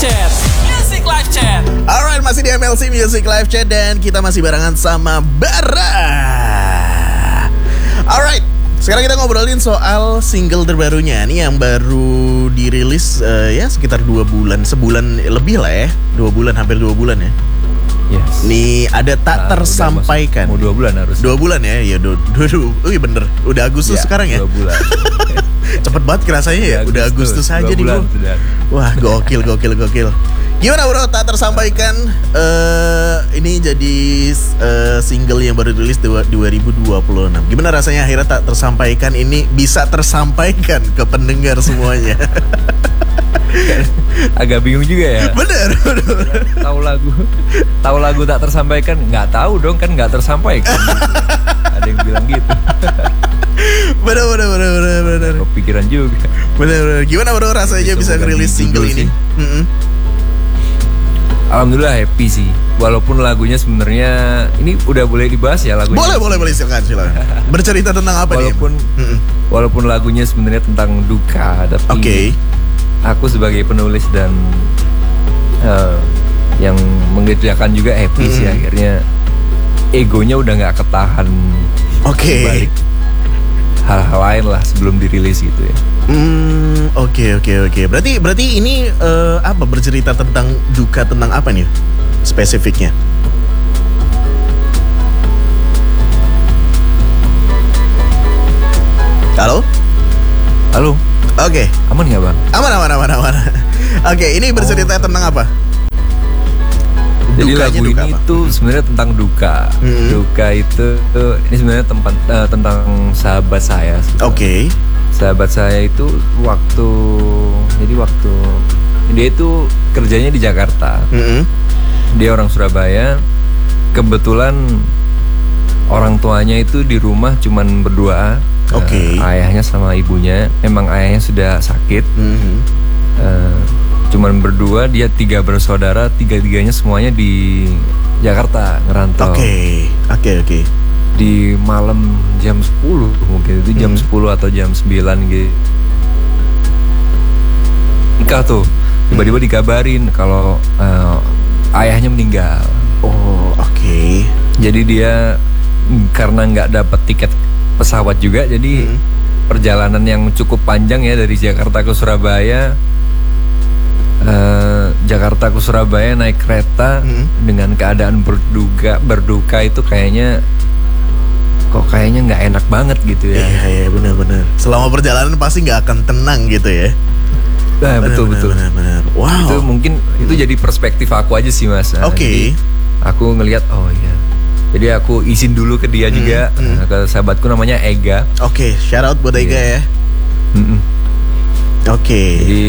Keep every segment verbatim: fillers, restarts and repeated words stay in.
Chat, Music Live Chat. Alright, masih di M L C Music Live Chat dan kita masih barengan sama Bara. Alright, sekarang kita ngobrolin soal single terbarunya nih yang baru dirilis uh, ya sekitar dua bulan, sebulan lebih lah ya, dua bulan hampir dua bulan ya. Yes. Nih ada tak nah, tersampaikan. Mau dua bulan harus. Dua bulan ya, ya dua, dua, dua. Oh iya bener, udah Agustus ya, sekarang ya. Dua bulan. Cepet banget kerasanya ya, udah Agustus, Agustus aja nih bro. Sudah. Wah gokil, gokil, gokil. Gimana bro, tak tersampaikan uh, ini jadi uh, single yang baru dirilis dua ribu dua puluh enam. Gimana rasanya akhirnya tak tersampaikan ini bisa tersampaikan ke pendengar semuanya? Agak bingung juga ya. Bener, bener. Tahu lagu, tahu lagu tak tersampaikan, nggak tahu dong kan nggak tersampaikan. Ada yang bilang gitu. Bener, bener, bener, bener, bener. Kepikiran juga. Bener, bener. Gimana bro rasanya bisa ngerilis single ini? Mm-hmm. Alhamdulillah happy sih. Walaupun lagunya sebenarnya ini udah boleh dibahas ya lagunya. Boleh, boleh, boleh silakan, silakan. Bercerita tentang apa walaupun, nih? Walaupun walaupun lagunya sebenarnya tentang duka, tapi okay. aku sebagai penulis dan uh, yang mengerjakan juga happy mm. sih akhirnya egonya udah nggak ketahan. Oke. Okay. Balik hal-hal lain lah sebelum dirilis gitu ya. Hmm, oke okay, oke okay, oke. Okay. Berarti berarti ini uh, apa bercerita tentang duka tentang apa nih spesifiknya? Halo? Halo. Oke. Okay. Aman nggak bang? Aman aman aman aman. Oke, okay, ini bercerita oh. tentang apa? Jadi Dukanya lagu duka ini apa? tuh sebenarnya tentang duka. Mm-hmm. Duka itu uh, ini sebenarnya tempat uh, tentang sahabat saya. Oke. Okay. Sahabat saya itu waktu jadi waktu dia itu kerjanya di Jakarta. Mm-hmm. Dia orang Surabaya. Kebetulan orang tuanya itu di rumah cuman berdua. Oke. Okay. Uh, ayahnya sama ibunya. Emang ayahnya sudah sakit. Mm-hmm. Uh, cuman berdua, dia tiga bersaudara, tiga-tiganya semuanya di Jakarta ngerantau. Oke, okay. oke, okay, oke. Okay. Di malam jam sepuluh mungkin itu jam hmm. sepuluh atau jam sembilan gitu. Nikah tuh, tiba-tiba dikabarin kalau uh, ayahnya meninggal. Oh, oke. Okay. Jadi dia karena nggak dapat tiket pesawat juga, jadi hmm. perjalanan yang cukup panjang ya dari Jakarta ke Surabaya. Uh, Jakarta ke Surabaya naik kereta hmm. dengan keadaan berduka berduka itu kayaknya kok kayaknya nggak enak banget gitu ya. Iya iya benar-benar. Selama perjalanan pasti nggak akan tenang gitu ya. Nah, benar, betul benar, betul. Benar, benar. Wow. Itu mungkin hmm. itu jadi perspektif aku aja sih mas. Oke. Okay. Aku ngelihat oh iya. Jadi aku izin dulu ke dia hmm. juga hmm. ke sahabatku namanya Ega. Oke, okay, shout out buat Ega yeah. ya. Mm-mm. Oke. Okay. Jadi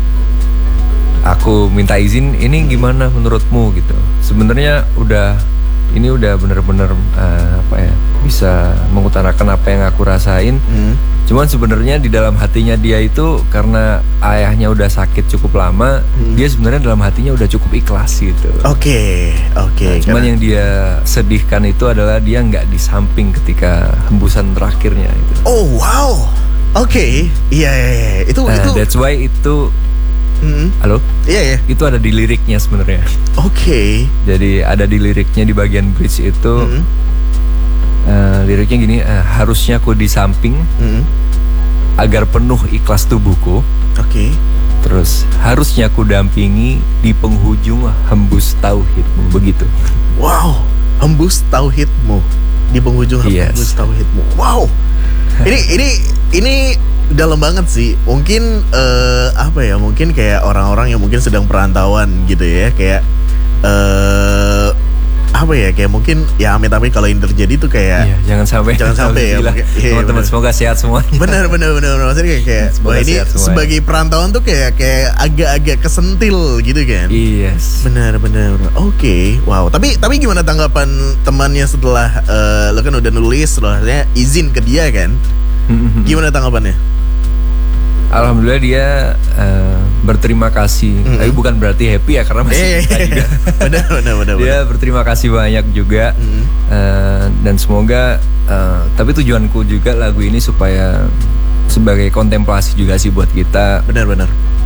aku minta izin, ini gimana menurutmu gitu. Sebenarnya udah ini udah bener-bener uh, apa ya bisa mengutarakan apa yang aku rasain. Hmm. Cuman sebenarnya di dalam hatinya dia itu karena ayahnya udah sakit cukup lama, hmm. dia sebenarnya dalam hatinya udah cukup ikhlas gitu. Oke, okay, oke. Okay, nah, cuman karena... yang dia sedihkan itu adalah dia nggak di samping ketika hembusan terakhirnya. Gitu. Oh wow, oke, okay. Iya, iya, iya. Itu nah, itu. That's why itu. Mm-hmm. Halo? Iya ya. Itu ada di liriknya sebenarnya. Oke. Okay. Jadi ada di liriknya di bagian bridge itu mm-hmm. uh, liriknya gini, uh, harusnya ku di samping mm-hmm. agar penuh ikhlas tubuhku. Oke. Okay. Terus harusnya ku dampingi di penghujung hembus tauhidmu, begitu. Wow, hembus tauhidmu di penghujung yes. hembus tauhidmu. Wow. ini ini ini dalam banget sih. Mungkin uh, apa ya? Mungkin kayak orang-orang yang mungkin sedang perantauan gitu ya, kayak uh, apa ya? Kayak mungkin ya amit-amit kalau ini terjadi tuh kayak iya, jangan sampai jangan sampai ya. Mungkin, iya, teman-teman bener. Semoga sehat semuanya. Benar benar benar. Maksudnya kayak, kayak wah, ini sebagai perantauan tuh kayak kayak agak-agak kesentil gitu kan? Yes. Benar benar. Oke, okay. Wow. Tapi tapi gimana tanggapan temannya setelah uh, lo kan udah nulis, setelahnya izin ke dia kan? Gimana tanggapannya? Alhamdulillah dia uh, berterima kasih. Mm-hmm. Tapi bukan berarti happy ya karena masih kita juga. Benar, benar, benar. Dia berterima kasih banyak juga. Mm-hmm. uh, dan semoga. Uh, tapi tujuanku juga lagu ini supaya sebagai kontemplasi juga sih buat kita. Benar, benar.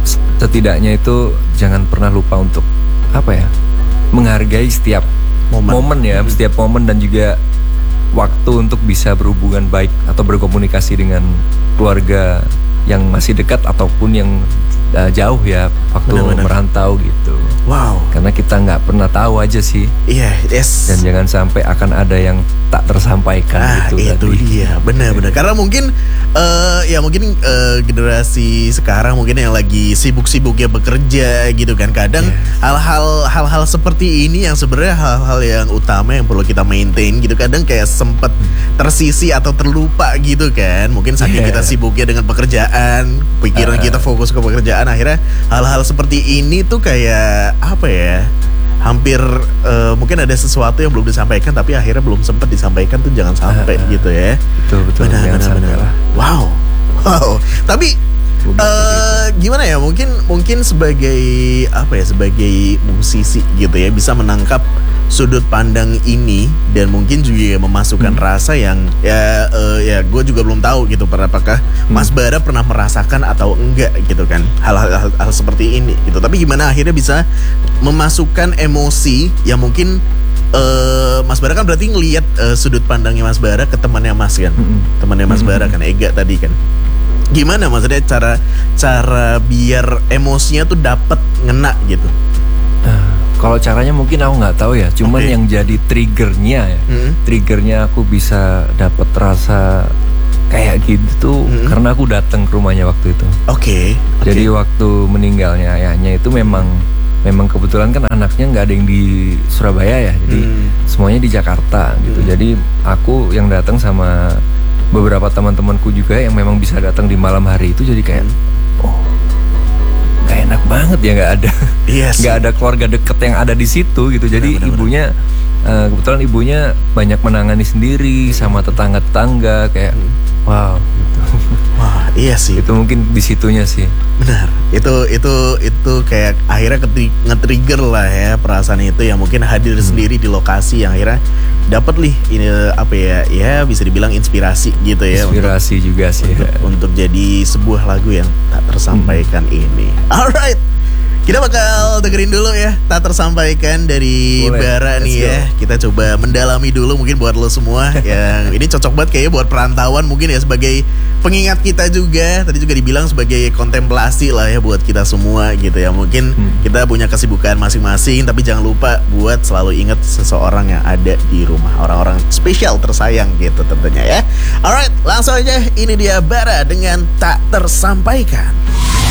setidaknya itu jangan pernah lupa untuk apa ya, menghargai setiap Momen. momen ya, setiap momen dan juga waktu untuk bisa berhubungan baik atau berkomunikasi dengan keluarga yang masih dekat ataupun yang uh, jauh ya waktu Benar-benar. merantau gitu. Wow. Karena kita nggak pernah tahu aja sih. Iya, yes. Dan jangan sampai akan ada yang tak tersampaikan Ah, gitu itu tadi. dia, benar-benar. Karena mungkin eh ya mungkin eh, generasi sekarang mungkin yang lagi sibuk-sibuknya bekerja gitu kan. Kadang hal-hal hal-hal seperti ini yang sebenarnya hal-hal yang utama yang perlu kita maintain gitu. Kadang kayak sempet tersisi atau terlupa gitu kan. Mungkin saking Yeah. kita sibuknya dengan pekerjaan, pikiran Ah. kita fokus ke pekerjaan, akhirnya hal-hal seperti ini tuh kayak apa ya? Hampir eh, mungkin ada sesuatu yang belum disampaikan tapi akhirnya belum sempat disampaikan tuh jangan sampai Ah, ah. gitu ya. Betul betul. Benar, jangan benar, sampai benar. lah. Wow, wow. Tapi Begitu, eh gimana ya? Mungkin mungkin sebagai apa ya? Sebagai musisi gitu ya, bisa menangkap sudut pandang ini dan mungkin juga memasukkan Hmm. rasa yang ya eh, ya gue juga belum tahu gitu. Apakah Mas Bara pernah merasakan atau enggak gitu kan hal-hal hal- hal seperti ini gitu. Tapi gimana akhirnya bisa memasukkan emosi yang mungkin eh, Mas Bara kan berarti ngelihat eh, sudut pandangnya Mas Bara ke temannya Mas kan, Mm-mm. temannya Mas Mm-mm. Bara kan, Ega tadi kan. Gimana maksudnya cara cara biar emosinya tuh dapat ngena gitu? Nah, kalau caranya mungkin aku nggak tahu ya. Cuman Oke. yang jadi triggernya ya, Mm. triggernya aku bisa dapat rasa kayak gitu tuh Mm. karena aku datang ke rumahnya waktu itu. Oke. oke. Jadi waktu meninggalnya ayahnya itu memang memang kebetulan kan anaknya nggak ada yang di Surabaya ya. Jadi Hmm. semuanya di Jakarta gitu. Hmm. Jadi aku yang datang sama beberapa teman-temanku juga yang memang bisa datang di malam hari itu, jadi kayak oh nggak enak banget ya, nggak ada Iya sih. nggak ada keluarga deket yang ada di situ gitu. Jadi Benar, benar, ibunya eh, kebetulan ibunya banyak menangani sendiri sama tetangga-tetangga kayak wow gitu. Wah, iya sih. Itu mungkin di situnya sih. Benar. Itu itu itu kayak akhirnya ketri- nge-trigger lah ya perasaan itu yang mungkin hadir sendiri di lokasi yang akhirnya dapat nih ini apa ya? Ya bisa dibilang inspirasi gitu ya untuk Inspirasi juga sih. untuk, untuk jadi sebuah lagu yang tak tersampaikan ini. Alright, kita bakal dengerin dulu ya tak tersampaikan dari Boleh, Bara let's nih ya. go. Kita coba mendalami dulu mungkin buat lo semua yang ini cocok banget kayaknya buat perantauan mungkin ya, sebagai pengingat kita juga. Tadi juga dibilang sebagai kontemplasi lah ya buat kita semua gitu ya. Mungkin Hmm. kita punya kesibukan masing-masing tapi jangan lupa buat selalu ingat seseorang yang ada di rumah, orang-orang spesial tersayang gitu tentunya ya. Alright, langsung aja ini dia Bara dengan Tak Tersampaikan.